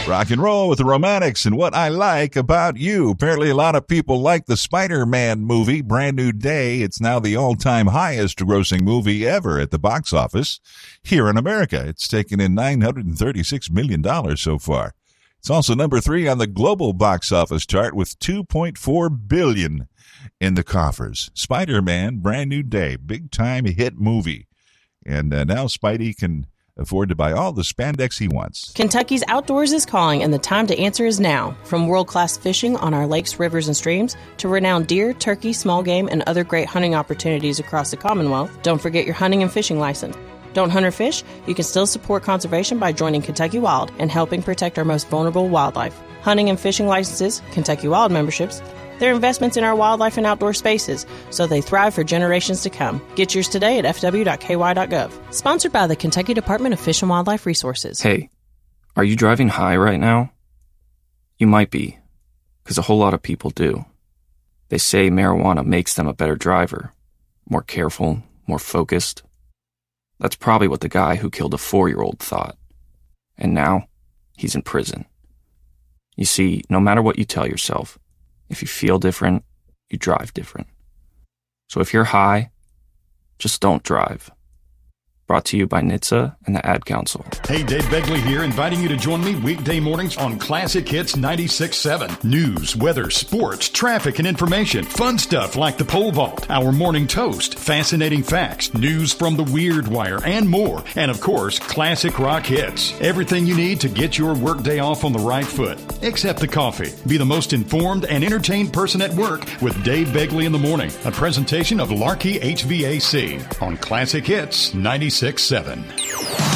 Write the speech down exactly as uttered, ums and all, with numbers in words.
Rock and roll with the Romantics and What I Like About You. Apparently a lot of people like the Spider-Man movie, Brand New Day. It's now the all-time highest grossing movie ever at the box office here in America. It's taken in nine hundred thirty-six million dollars so far. It's also number three on the global box office chart with two point four billion dollars in the coffers. Spider-Man, Brand New Day, big-time hit movie. And uh, now Spidey can afford to buy all the spandex he wants. Kentucky's outdoors is calling, and the time to answer is now. From world-class fishing on our lakes, rivers, and streams to renowned deer, turkey, small game, and other great hunting opportunities across the Commonwealth, don't forget your hunting and fishing license. Don't hunt or fish? You can still support conservation by joining Kentucky Wild and helping protect our most vulnerable wildlife. Hunting and fishing licenses, Kentucky Wild memberships, they're investments in our wildlife and outdoor spaces, so they thrive for generations to come. Get yours today at f w dot k y dot gov. Sponsored by the Kentucky Department of Fish and Wildlife Resources. Hey, are you driving high right now? You might be, because a whole lot of people do. They say marijuana makes them a better driver, more careful, more focused. That's probably what the guy who killed a four-year-old thought. And now, he's in prison. You see, no matter what you tell yourself, if you feel different, you drive different. So if you're high, just don't drive. Brought to you by N H T S A and the Ad Council. Hey, Dave Begley here, inviting you to join me weekday mornings on Classic Hits ninety-six point seven. News, weather, sports, traffic, and information. Fun stuff like the pole vault, our morning toast, fascinating facts, news from the Weird Wire, and more. And of course, classic rock hits. Everything you need to get your workday off on the right foot, except the coffee. Be the most informed and entertained person at work with Dave Begley in the morning. A presentation of Larkey H V A C on Classic Hits ninety-six point seven.